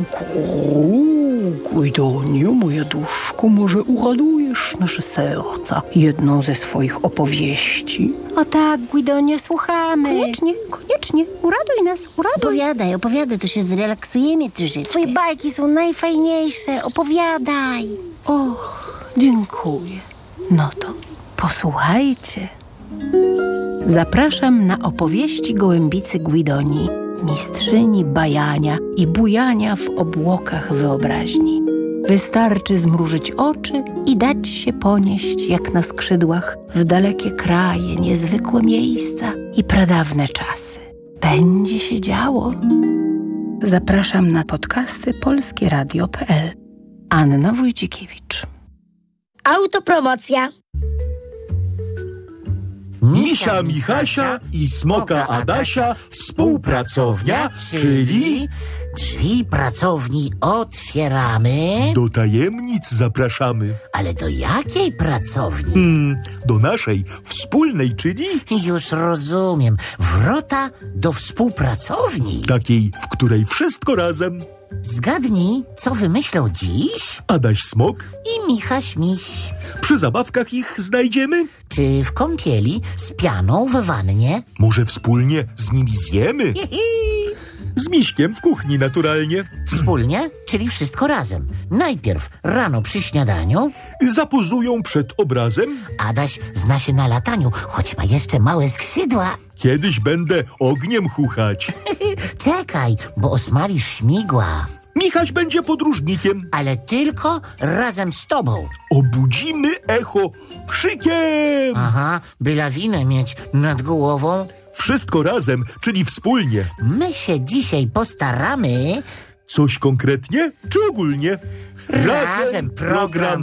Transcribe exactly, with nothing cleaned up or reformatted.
Guidoniu, moja duszko, może uradujesz nasze serca jedną ze swoich opowieści? O tak, Guidonio, słuchamy. Koniecznie, koniecznie. Uraduj nas, uraduj. Opowiadaj, opowiadaj, to się zrelaksujemy troszeczkę. Twoje bajki są najfajniejsze, opowiadaj. Och, dziękuję. No to posłuchajcie. Zapraszam na opowieści gołębicy Guidonii, mistrzyni bajania i bujania w obłokach wyobraźni. Wystarczy zmrużyć oczy i dać się ponieść jak na skrzydłach w dalekie kraje, niezwykłe miejsca i pradawne czasy. Będzie się działo. Zapraszam na podcasty polskie radio kropka p l. Anna Wójcikiewicz. Autopromocja. Misia Michasia i Smoka Adasia, współpracownia, czyli drzwi pracowni otwieramy. do tajemnic zapraszamy. Ale do jakiej pracowni? Hmm, do naszej wspólnej, czyli Już rozumiem. Wrota do współpracowni. takiej, w której wszystko razem. Zgadnij, co wymyślą dziś? Adaś Smok, I Michaś Miś. przy zabawkach ich znajdziemy? Czy w kąpieli z pianą w wannie? Może wspólnie z nimi zjemy? Z Miśkiem w kuchni naturalnie. Wspólnie, czyli wszystko razem. Najpierw rano przy śniadaniu. Zapozują przed obrazem. Adaś zna się na lataniu, choć ma jeszcze małe skrzydła. Kiedyś będę ogniem chuchać. Czekaj, bo osmalisz śmigła. Michaś będzie podróżnikiem. Ale tylko razem z tobą. Obudzimy echo krzykiem. Aha, by lawinę mieć nad głową. Wszystko razem, czyli wspólnie. My się dzisiaj postaramy. Coś konkretnie, czy ogólnie? Razem program